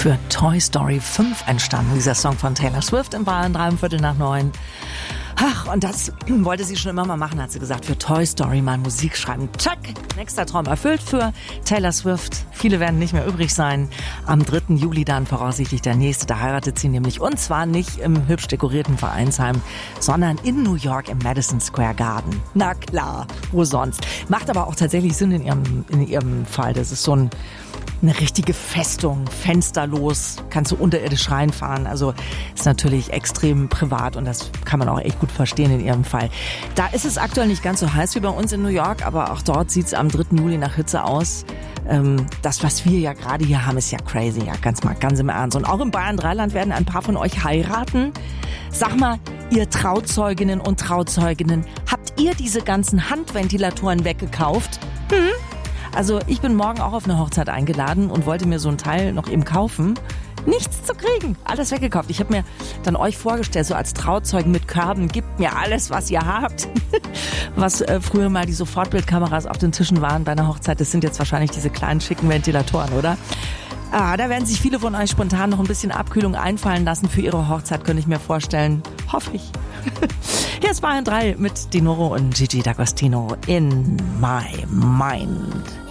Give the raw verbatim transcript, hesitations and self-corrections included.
für Toy Story fünf entstanden, dieser Song von Taylor Swift im Bayern drei um Viertel nach neun. Ach, und das wollte sie schon immer mal machen, hat sie gesagt, für Toy Story mal Musik schreiben. Tschack, nächster Traum erfüllt für Taylor Swift. Viele werden nicht mehr übrig sein. Am dritten Juli dann voraussichtlich der nächste, da heiratet sie nämlich. Und zwar nicht im hübsch dekorierten Vereinsheim, sondern in New York im Madison Square Garden. Na klar, wo sonst? Macht aber auch tatsächlich Sinn in ihrem, in ihrem Fall. Das ist so ein Eine richtige Festung, fensterlos, kannst du unterirdisch reinfahren. Also ist natürlich extrem privat und das kann man auch echt gut verstehen in ihrem Fall. Da ist es aktuell nicht ganz so heiß wie bei uns in New York, aber auch dort sieht es am dritten Juli nach Hitze aus. Ähm, das, was wir ja gerade hier haben, ist ja crazy, ja, ganz mal, ganz im Ernst. Und auch im Bayern Dreiland werden ein paar von euch heiraten. Sag mal, ihr Trauzeuginnen und Trauzeuginnen, habt ihr diese ganzen Handventilatoren weggekauft? Hm? Also ich bin morgen auch auf eine Hochzeit eingeladen und wollte mir so ein Teil noch eben kaufen. Nichts zu kriegen, alles weggekauft. Ich habe mir dann euch vorgestellt, so als Trauzeugen mit Körben, gebt mir alles, was ihr habt. Was äh, früher mal die Sofortbildkameras auf den Tischen waren bei einer Hochzeit, das sind jetzt wahrscheinlich diese kleinen schicken Ventilatoren, oder? Ah, da werden sich viele von euch spontan noch ein bisschen Abkühlung einfallen lassen für ihre Hochzeit, könnte ich mir vorstellen. Hoffe ich. Hier ist Bayern drei mit Dinoro und Gigi D'Agostino in My Mind.